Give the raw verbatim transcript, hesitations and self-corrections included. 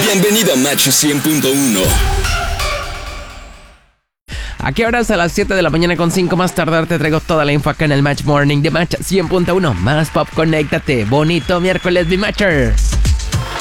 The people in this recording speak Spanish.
Bienvenido a Match cien punto uno. Aquí ahora a las siete de la mañana con cinco más tardar te traigo toda la info acá en el Match Morning de Match cien punto uno. Más pop, conéctate. Bonito miércoles, mi Matcher.